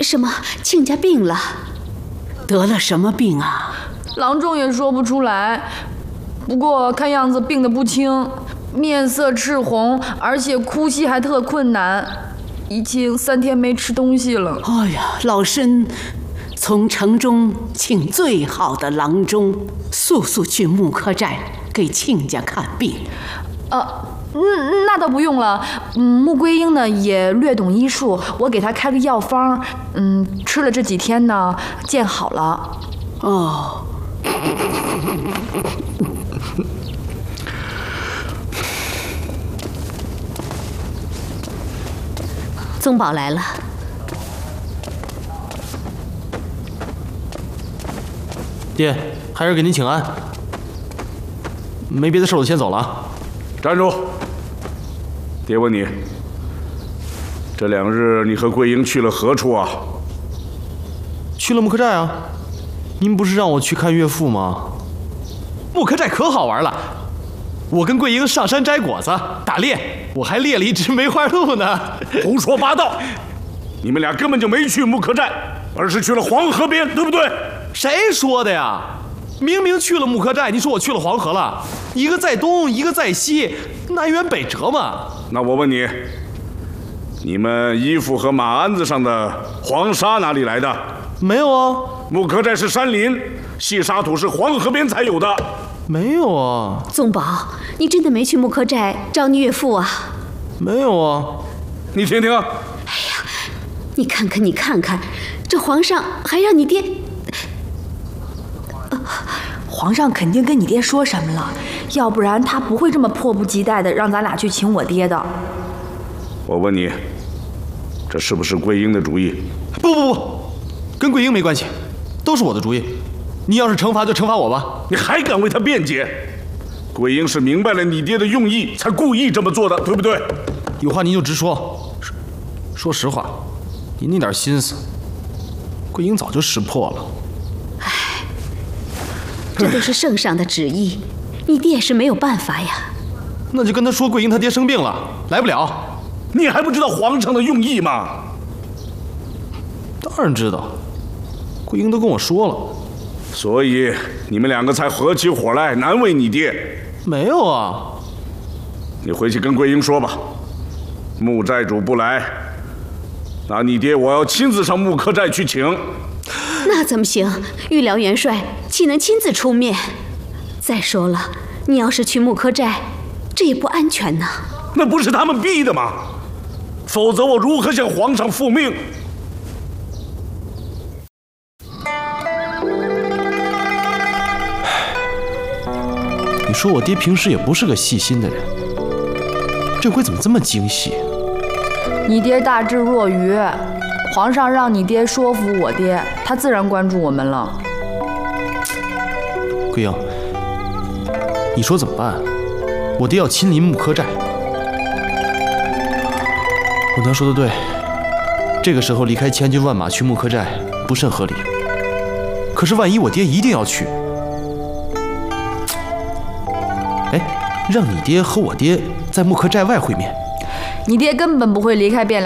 什么？亲家病了？得了什么病啊？ 郎中也说不出来，不过看样子病得不轻，面色赤红，而且呼吸还特困难，已经3天没吃东西了。 哎呀，老身从城中请最好的郎中，速速去木柯寨给亲家看病。 那倒不用了。穆桂英呢也略懂医术，我给她开个药方，吃了这几天呢，见好了。 哦。宗保来了。 爹，孩儿给您请安。没别的事，我先走了啊。 站住！爹问你，这2日你和桂英去了何处啊？ 去了木柯寨啊。您不是让我去看岳父吗？木柯寨可好玩了，我跟桂英上山摘果子、打猎，我还猎了一只梅花鹿呢。 胡说八道！你们俩根本就没去木柯寨，而是去了黄河边，对不对？ 谁说的呀？明明去了木柯寨，你说我去了黄河了？一个在东，一个在西，南辕北辙嘛。 那我问你，你们衣服和马鞍子上的黄沙哪里来的？ 没有啊。 木柯寨是山林，细沙土是黄河边才有的。 没有啊。 宗保，你真的没去木柯寨找你岳父啊？ 没有啊。 你听听。哎呀，你看看，你看看，这皇上还让你爹。 皇上肯定跟你爹说什么了，要不然他不会这么迫不及待的让咱俩去请我爹的。 我问你，这是不是桂英的主意？ 不，跟桂英没关系，都是我的主意。你要是惩罚就惩罚我吧。 你还敢为他辩解？桂英是明白了你爹的用意，才故意这么做的，对不对？ 有话您就直说。说实话，您那点心思，桂英早就识破了。 这都是圣上的旨意，你爹也是没有办法呀。 那就跟他说桂英他爹生病了，来不了。 你还不知道皇上的用意吗？ 当然知道，桂英都跟我说了。 所以你们2个才合起伙来难为你爹。 没有啊。 你回去跟桂英说吧，木寨主不来，那你爹我要亲自上木柯寨去请。 那怎么行？御辽元帅岂能亲自出面？再说了，你要是去木柯寨，这也不安全呢。 那不是他们逼的吗？否则我如何向皇上复命？ 你说我爹平时也不是个细心的人，这回怎么这么精细？ 你爹大智若愚，皇上让你爹说服我爹，他自然关注我们了。 桂英，你说怎么办？我爹要亲临木柯寨。我娘说的对，这个时候离开千军万马去木柯寨不甚合理。可是万一我爹一定要去，让你爹和我爹在木柯寨外会面。 你爹根本不会离开汴梁。